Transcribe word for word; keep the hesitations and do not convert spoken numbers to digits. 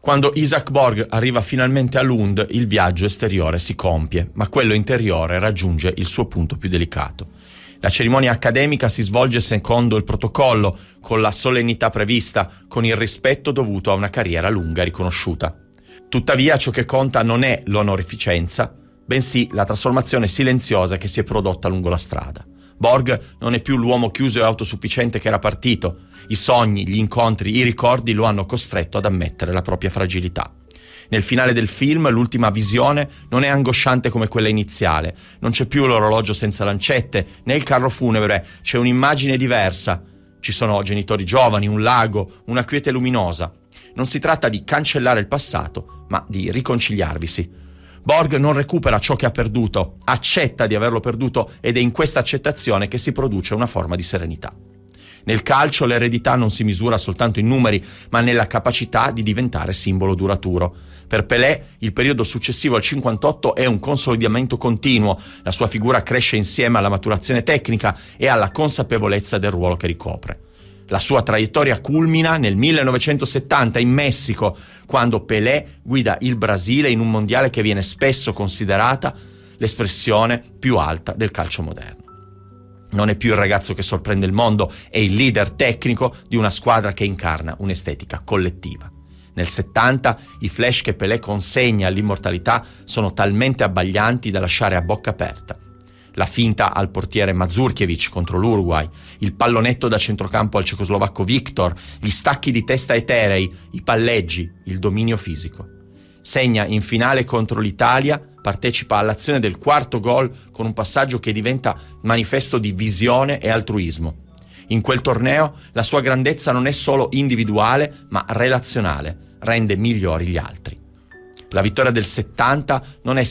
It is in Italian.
Quando Isaac Borg arriva finalmente a Lund, il viaggio esteriore si compie, ma quello interiore raggiunge il suo punto più delicato. La cerimonia accademica si svolge secondo il protocollo, con la solennità prevista, con il rispetto dovuto a una carriera lunga e riconosciuta. Tuttavia, ciò che conta non è l'onorificenza, bensì la trasformazione silenziosa che si è prodotta lungo la strada. Borg non è più l'uomo chiuso e autosufficiente che era partito. I sogni, gli incontri, i ricordi lo hanno costretto ad ammettere la propria fragilità. Nel finale del film, l'ultima visione non è angosciante come quella iniziale. Non c'è più l'orologio senza lancette, né il carro funebre, c'è un'immagine diversa. Ci sono genitori giovani, un lago, una quiete luminosa. Non si tratta di cancellare il passato, ma di riconciliarvisi. Borg non recupera ciò che ha perduto, accetta di averlo perduto ed è in questa accettazione che si produce una forma di serenità. Nel calcio l'eredità non si misura soltanto in numeri, ma nella capacità di diventare simbolo duraturo. Per Pelé il periodo successivo al cinquantotto è un consolidamento continuo, la sua figura cresce insieme alla maturazione tecnica e alla consapevolezza del ruolo che ricopre. La sua traiettoria culmina nel millenovecentosettanta in Messico, quando Pelé guida il Brasile in un mondiale che viene spesso considerata l'espressione più alta del calcio moderno. Non è più il ragazzo che sorprende il mondo, è il leader tecnico di una squadra che incarna un'estetica collettiva. Nel settanta i flash che Pelé consegna all'immortalità sono talmente abbaglianti da lasciare a bocca aperta. La finta al portiere Mazurkiewicz contro l'Uruguay, il pallonetto da centrocampo al cecoslovacco Viktor, gli stacchi di testa eterei, i palleggi, il dominio fisico. Segna in finale contro l'Italia, partecipa all'azione del quarto gol con un passaggio che diventa manifesto di visione e altruismo. In quel torneo la sua grandezza non è solo individuale, ma relazionale, rende migliori gli altri. La vittoria del settanta non è